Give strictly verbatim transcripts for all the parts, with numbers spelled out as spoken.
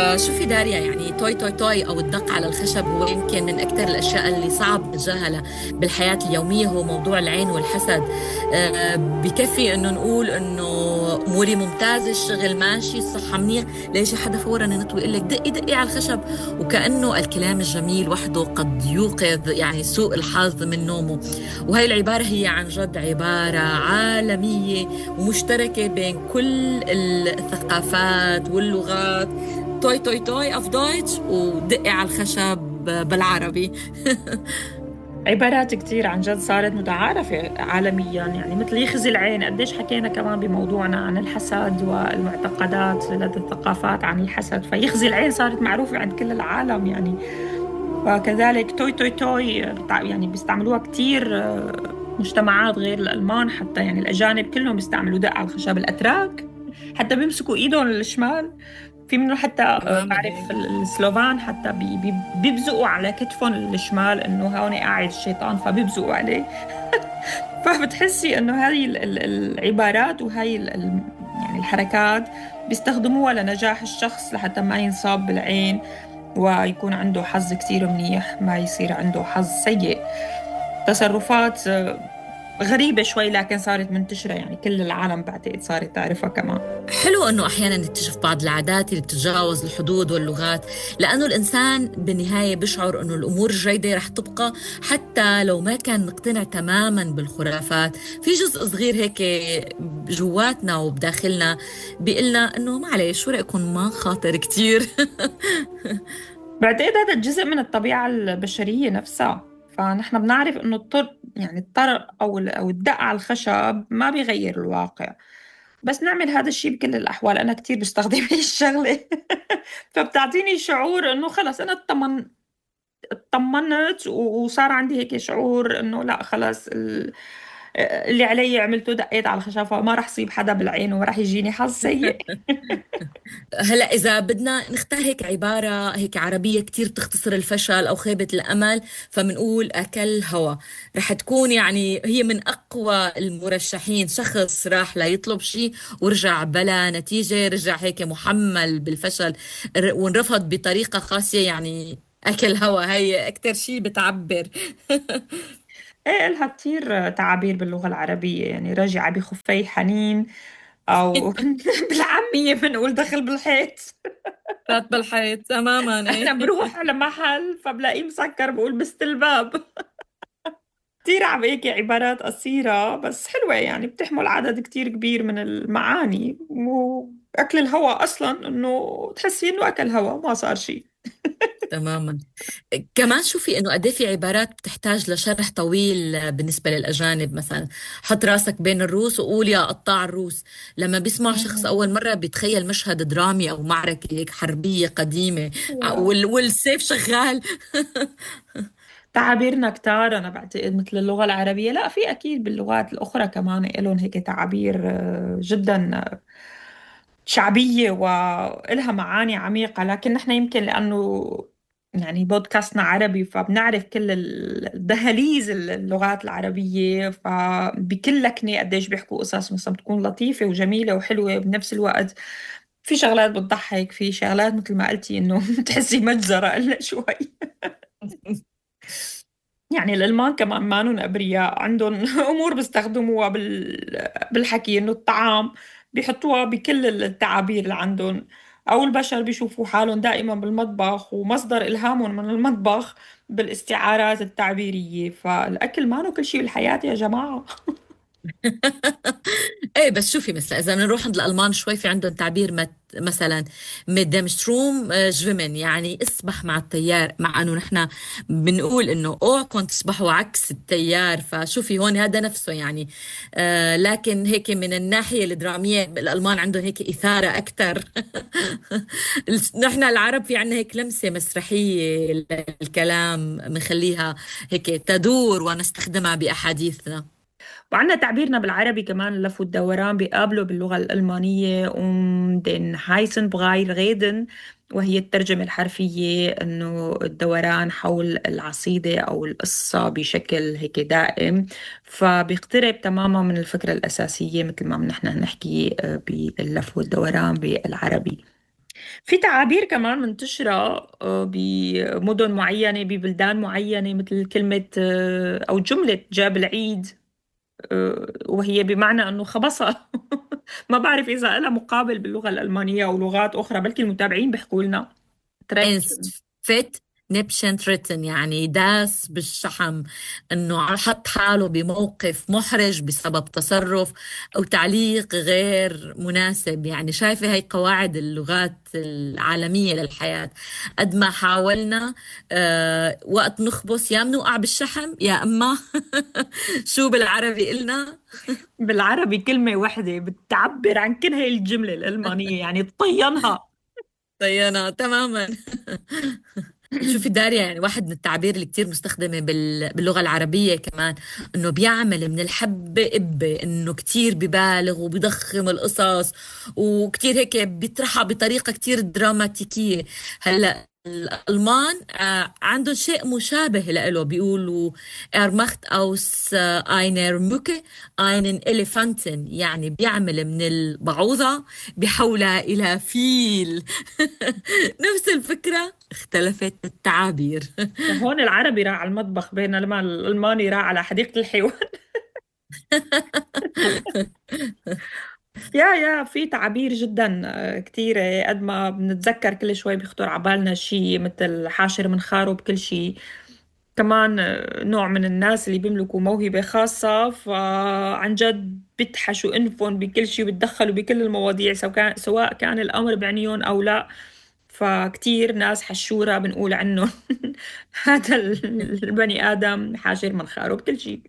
فشوفي داريا، يعني توي توي توي أو الدق على الخشب هو يمكن من أكثر الأشياء اللي صعب نتجاهلها بالحياة اليومية. هو موضوع العين والحسد. آه، بكفي إنه نقول إنه أموري ممتازة، الشغل ماشي، الصحة منيح، ليش حدا فورا ينطوي يقول لك دقي دقي على الخشب، وكأنه الكلام الجميل وحده قد يوقظ يعني سوء الحظ من نومه. وهي العبارة هي عن جد عبارة عالمية ومشتركة بين كل الثقافات واللغات. توي توي توي أف دويتش ودقي على الخشب بالعربي. عبارات كتير عن جد صارت متعارفة عالميا، يعني مثل يخزي العين. قديش حكينا كمان بموضوعنا عن الحسد والمعتقدات لدى الثقافات عن الحسد، فيخزي العين صارت معروفة عند كل العالم يعني. وكذلك توي توي توي بتاع يعني بيستعملوها كتير آه، مجتمعات غير الألمان، حتى يعني الأجانب كلهم بيستعملوا دق على الخشب. الأتراك حتى بيمسكوا إيدهم الشمال، في منه حتى آه، تماما بعرف ايه. ال- السلوفان حتى بي- بي- بيبزقوا على كتفهم الشمال انه هون قاعد الشيطان، فبيبزقوا عليه. فبتحسي انه هذه ال- ال- العبارات وهي ال- ال- يعني الحركات بيستخدموها لنجاح الشخص لحتى ما ينصاب بالعين ويكون عنده حظ كثير منيح، ما يصير عنده حظ سيء. تصرفات آه، غريبة شوي لكن صارت منتشرة، يعني كل العالم بعتقد صارت تعرفها كمان. حلو انه احيانا نكتشف بعض العادات اللي بتتجاوز الحدود واللغات، لانه الانسان بالنهايه بيشعر انه الامور الجيده رح تبقى حتى لو ما كان مقتنع تماما بالخرافات. في جزء صغير هيك جواتنا وبداخلنا بيقلنا انه معلش شو رايكم ما خاطر كتير. بعتقد هذا الجزء من الطبيعة البشرية نفسها. فنحن بنعرف انه الطر يعني الطرق او ال- او الدق على الخشب ما بيغير الواقع، بس نعمل هذا الشيء بكل الاحوال. انا كثير بستخدم هي الشغلة فبتعطيني شعور انه خلص انا اطمن اطمنت، وصار عندي هيك شعور انه لا خلص ال- اللي علي عملته، دقيت على الخشافة، ما رح صيب حدا بالعين وما رح يجيني حظ سيء. هلا إذا بدنا نختار هيك عبارة هيك عربية كتير بتختصر الفشل أو خيبة الأمل، فمنقول أكل هوا. رح تكون يعني هي من أقوى المرشحين. شخص راح لا يطلب شيء ورجع بلا نتيجة، رجع هيك محمل بالفشل، ر- وانرفض بطريقة قاسية. يعني أكل هوا هي أكتر شيء بتعبر. ايه، إلها كتير تعابير باللغة العربية، يعني راجعة بخفي حنين، أو بالعامية بنقول دخل بالحيط. فات بالحيط تماما أنا إيه. بروح على محل فبلاقيه مسكر بقول بست الباب. كتير عم هيك عبارات قصيرة بس حلوة، يعني بتحمل عدد كتير كبير من المعاني. وأكل الهوا أصلا إنه تحسي إنه أكل هوا ما صار شيء. تماما. كمان شوفي انه قد إيه في عبارات بتحتاج لشرح طويل بالنسبه للاجانب. مثلا حط راسك بين الروس وقول يا قطاع الروس. لما بيسمع شخص مم. اول مره بيتخيل مشهد درامي او معركه هيك حربيه قديمه، واو. وال والسيف شغال. تعابيرنا كتار أنا بعتقد مثل اللغة العربية، لا في أكيد باللغات الأخرى كمان إلهم هيك تعابير آه، جدا شعبية وإلها معاني عميقة. لكن نحن يمكن لأنه يعني بودكاستنا عربي فبنعرف كل ال- دهاليز اللغات العربية، فبكل لكنة قديش بيحكوا قصص مثلا بتكون لطيفة وجميلة وحلوة بنفس الوقت. في شغلات بتضحك، في شغلات مثل ما قلتي إنه تحسي مجزرة إلا شوي. يعني الألمان كمان مانن أبرياء، عندهم أمور بيستخدموها بال... بالحكي، إنه الطعام بيحطوها بكل التعابير اللي عندهم. أو البشر بيشوفوا حالهم دائما بالمطبخ ومصدر إلهامهم من المطبخ بالاستعارات التعبيرية. فالأكل مانو كل شيء بالحياة يا جماعة. ايه بس شوفي، مثلا اذا بنروح عند الالمان شوي، في عندهم تعبير مت مثلا ميدام ستروم جويمن، يعني اسبح مع التيار، مع انه نحن بنقول انه اوعكم تسبحوا عكس التيار. فشوفي هون هذا نفسه يعني. آه لكن هيك من الناحيه الدراميه الالمان عندهم هيك اثاره اكثر. نحن العرب في عندنا هيك لمسه مسرحيه للكلام، بنخليها هيك تدور ونستخدمها باحاديثنا. وعندنا تعبيرنا بالعربي كمان اللف والدوران بيقابله باللغة الألمانية um den heißen Brei reden، وهي الترجمة الحرفية إنه الدوران حول العصيدة أو القصة بشكل هيك دائم. فبيقترب تماما من الفكرة الأساسية مثل ما نحن نحكي آه، باللف والدوران بالعربي. في تعابير كمان منتشرة آه، بمدن معينة ببلدان معينة، مثل كلمة آه، أو جملة جاب العيد، آه، وهي بمعنى أنه خبصها. ما بعرف إذا لها مقابل باللغة الألمانية أو لغات أخرى، بلكي المتابعين بيحكوا لنا. ترك. انست فيت نبشن تريتن، يعني داس بالشحم، انه حط حاله بموقف محرج بسبب تصرف او تعليق غير مناسب. يعني شايفة هاي قواعد اللغات العالمية للحياة. قد ما حاولنا آه وقت نخبص، يا منوقع بالشحم يا اما شو بالعربي قلنا؟ بالعربي كلمة واحدة بتعبر عن كل هاي الجملة الألمانية، يعني تطينها. طينا تماما. شوفي داريا، يعني واحد من التعابير اللي كتير مستخدمة بال- باللغة العربية كمان، انه بيعمل من الحبة قبة، انه كتير ببالغ وبيضخم القصص، وكتير هيك بيطرحها بطريقة كتير دراماتيكية. هلا الألمان آه، عندهم شيء مشابه له، بيقولوا er macht aus äh, einer Mücke einen Elefanten، يعني بيعمل من البعوضة بيحولها إلى فيل. نفس الفكرة، اختلفت التعابير. هون العربي راح على المطبخ، بينما الألماني راح على حديقة الحيوان. يا يا في تعابير جدا آه، كتيرة، قد ما بنتذكر كل شوي بيخطر على بالنا شيء، مثل حاشر من خاره بكل شيء. كمان آه، نوع من الناس اللي بيملكوا موهبة خاصة، فعن جد بيتحشوا انفهم بكل شيء، وبيتدخلوا بكل المواضيع، سواء كان سواء كان الأمر بعنيهم أو لا. فكتير ناس حشورة بنقول عنه هذا البني آدم حاشر من خاره بكل شيء.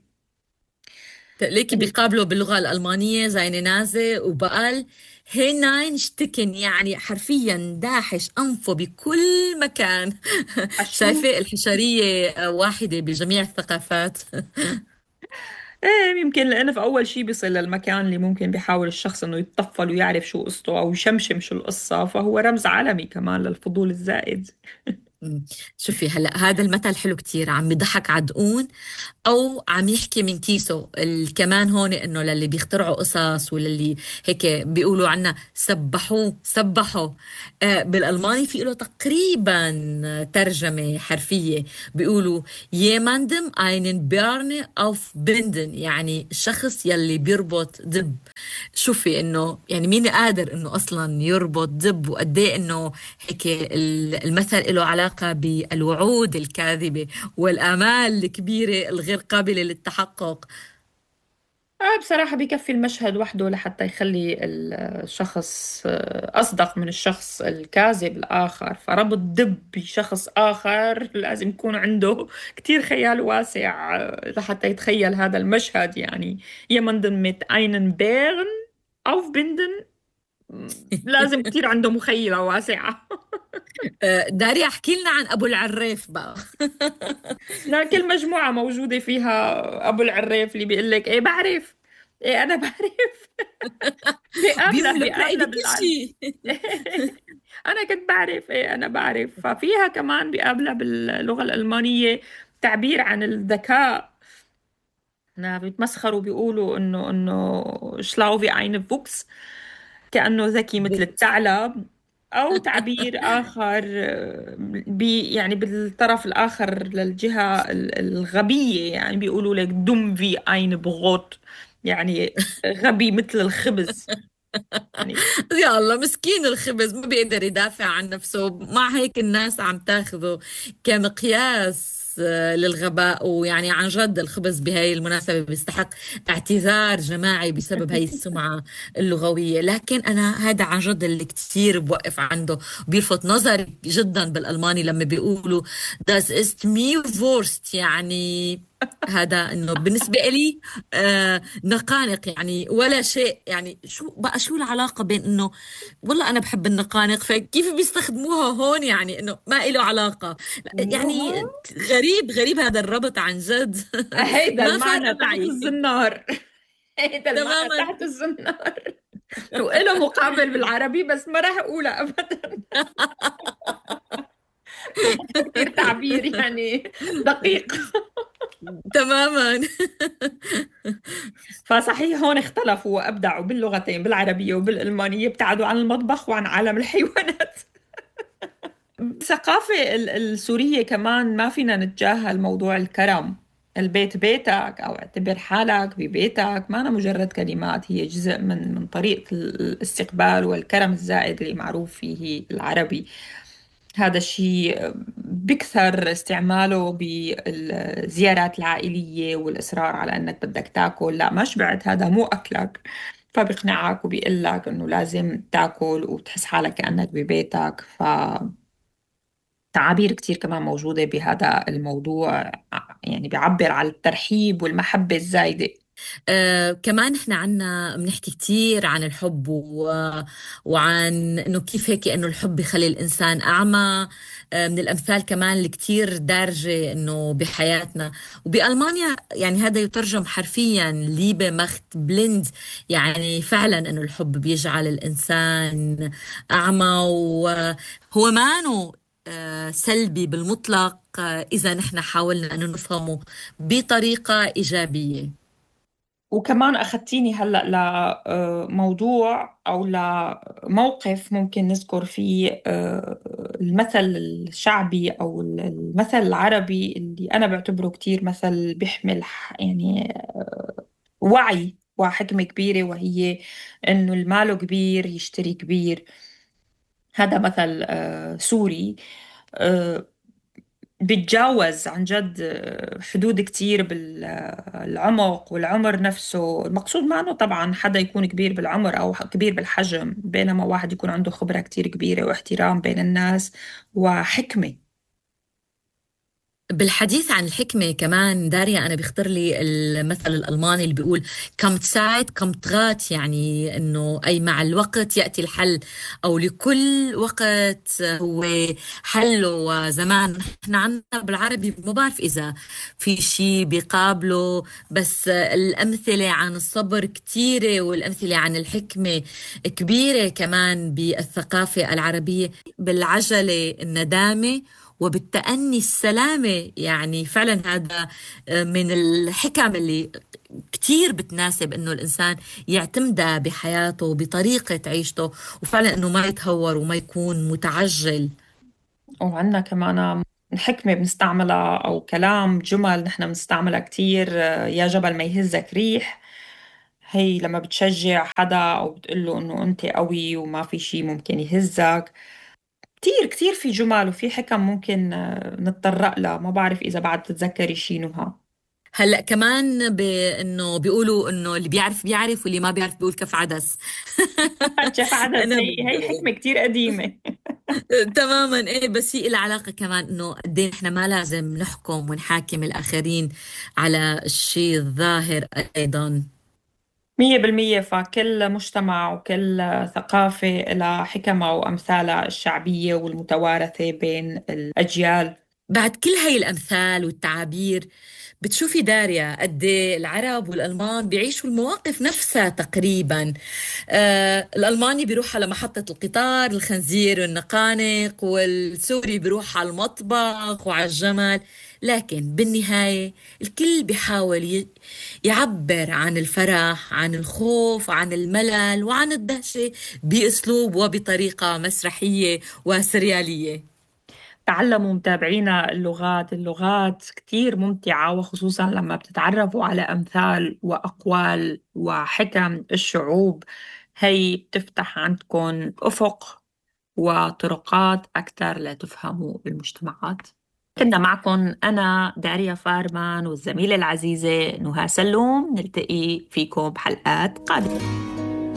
ليكي بيقابلوا باللغة الألمانية زي نازي وبقال هيناينشتكن، يعني حرفيا داحش أنفه بكل مكان. حشور. شايفة الحشرية واحدة بجميع الثقافات. ايه، يمكن لانه في اول شيء بيصل للمكان اللي ممكن بيحاول الشخص انه يتطفل ويعرف شو قصته او يشمشم شو القصة، فهو رمز عالمي كمان للفضول الزائد. مم. شوفي هلا هذا المثل حلو كتير، عم يضحك عدقون او عم يحكي من كيسه. ال- كمان هون انه للي بيخترعوا قصص وللي هيك بيقولوا عنا سبحوه سبحوا. آه بالالماني في له تقريبا ترجمه حرفيه، بيقولوا jemandem einen Bjarne aufbinden، يعني الشخص يلي بيربط دب. شوفي انه يعني مين قادر انه اصلا يربط دب، وقد ايه انه هيك ال- المثل له علاقه بالوعود الكاذبه والآمال الكبيرة الغير قابلة للتحقق. آه بصراحة بيكفي المشهد وحده لحتى يخلي الشخص آه، أصدق من الشخص الكاذب الآخر. فربط دب بشخص آخر لازم يكون عنده كتير خيال واسع آه، لحتى يتخيل هذا المشهد. يعني jemanden mit einem Bären aufbinden، لازم كتير عنده مخيلة واسعة. آه، داري احكي لنا عن ابو العريف بقى. لا، كل مجموعة موجودة فيها أبو العريف اللي بيقول لك إيه بعرف، إيه أنا بعرف. بيقابله بيملك رأي بيقابله بكل بالعالم. شيء. أنا كنت بعرف، إيه أنا بعرف. ففيها كمان بيقابلها باللغة الألمانية تعبير عن الذكاء. هنا بيتمسخروا بيقولوا إنه إنه شلاو في عين فوكس، كأنه ذكي مثل الثعلب. أو تعبير آخر آه، بي يعني بالطرف الآخر للجهة ال- الغبية، يعني بيقولوا لك دم في عين بغوت، يعني غبي مثل الخبز. يعني يا الله مسكين الخبز ما بيقدر يدافع عن نفسه، مع هيك الناس عم تاخذه كمقياس آه، للغباء. ويعني عن جد الخبز بهاي المناسبة بيستحق اعتذار جماعي بسبب هاي السمعة اللغوية. لكن أنا هذا عن جد اللي كتير بوقف عنده، بيلفت نظري جدا بالألماني لما بيقولوا das ist mir Wurst، يعني هذا انه بالنسبة لي آه نقانق، يعني ولا شيء. يعني شو بقى شو العلاقة بين انه والله انا بحب النقانق، فكيف بيستخدموها هون؟ يعني انه ما إله علاقة. لا، يعني غريب غريب هذا الربط عن جد. هيدا ما المعنى فارقة تحت معي. الزنار. هيدا المعنى تماما. تحت الزنار. وإله مقابل بالعربي بس ما راح أقولها أبدا. كثير تعبير يعني دقيق. تماما. فصحيح هون اختلفوا وأبدعوا باللغتين، بالعربية وبالألمانية، ابتعدوا عن المطبخ وعن عالم الحيوانات. الثقافة ال- السورية كمان ما فينا نتجاهل موضوع الكرم. البيت بيتك، أو اعتبر حالك ببيتك، ما أنا مجرد كلمات، هي جزء من من طريقة الاستقبال والكرم الزائد اللي معروف فيه العربي. هذا الشيء بكثر استعماله بالزيارات العائلية والإصرار على أنك بدك تاكل. لا، ما شبعت، هذا مو أكلك. فبيقنعك وبيقول لك أنه لازم تاكل وتحس حالك كأنك ببيتك. فتعابير كتير كمان موجودة بهذا الموضوع، يعني بيعبر عن الترحيب والمحبة الزايدة. آه كمان احنا عنا بنحكي كتير عن الحب و... وعن انه كيف هيك انه الحب بيخلي الانسان اعمى. آه من الامثال كمان اللي كتير دارجة انه بحياتنا وبألمانيا، يعني هذا يترجم حرفيا ليبه مخت بلند، يعني فعلا انه الحب بيجعل الانسان اعمى، وهو مانو آه، سلبي بالمطلق آه، إذا نحن حاولنا أن نفهمه بطريقة إيجابية. وكمان أخذتيني هلأ لموضوع أو لموقف ممكن نذكر فيه آه، المثل الشعبي أو المثل العربي اللي أنا بعتبره كتير مثل بيحمل ح- يعني آه، وعي وحكمة كبيرة، وهي إنه المال كبير يشتري كبير. هذا مثل آه، سوري آه، بيتجاوز عن جد حدود كتير بالعمق والعمر نفسه. المقصود ما انه طبعا حدا يكون كبير بالعمر او كبير بالحجم، بينما واحد يكون عنده خبرة كتير كبيرة واحترام بين الناس وحكمة. بالحديث عن الحكمة كمان داريا، أنا بيخطر لي المثل الألماني اللي بيقول كم تساعد كم تغات، يعني إنه أي مع الوقت يأتي الحل، أو لكل وقت هو حله وزمان. إحنا عنا بالعربي ما بعرف إذا في شيء بيقابله، بس الأمثلة عن الصبر كتيرة والأمثلة عن الحكمة كبيرة كمان بالثقافة العربية. بالعجلة الندامة، وبالتأني السلامة، يعني فعلا هذا من الحكم اللي كتير بتناسب انه الانسان يعتمدها بحياته بطريقة عيشته، وفعلا انه ما يتهور وما يكون متعجل. وعندنا كمان حكمة بنستعملها أو كلام جمل نحن بنستعملها كتير، آه، يا جبل ما يهزك ريح. هي لما بتشجع حدا أو بتقول له إنه أنت قوي وما في شيء ممكن يهزك. كتير كتير في جمل وفي حكم ممكن آه، نتطرق لها. ما بعرف إذا بعد تتذكري شي نهى. هلا كمان بانه بيقولوا انه اللي بيعرف بيعرف واللي ما بيعرف بيقول كف عدس. شاف عدس، انا هي هي حكمة كتير قديمة. تماما ايه، بس هي لها علاقة كمان انه قد ايه احنا ما لازم نحكم ونحاكم الاخرين على الشيء الظاهر ايضا. مية بالمية. فكل مجتمع وكل ثقافة لها حكمها وأمثالها الشعبية والمتوارثة بين الأجيال. بعد كل هاي الأمثال والتعابير، بتشوفي داريا قد إيه العرب والألمان بيعيشوا المواقف نفسها تقريبا. آه الألماني بيروح على محطة القطار، الخنزير والنقانق، والسوري بيروح على المطبخ وعلى الجمل. لكن بالنهاية الكل بيحاول ي- يعبر عن الفرح، عن الخوف، عن الملل، وعن الدهشة بأسلوب وبطريقة مسرحية وسريالية. تعلموا متابعينا اللغات. اللغات كتير ممتعة، وخصوصا لما بتتعرفوا على أمثال وأقوال وحكم الشعوب. هي بتفتح عندكم أفق وطرقات أكثر لتفهموا المجتمعات. كنا معكم أنا داريا فارمان والزميلة العزيزة نهى سلوم. نلتقي فيكم بحلقات قادمة.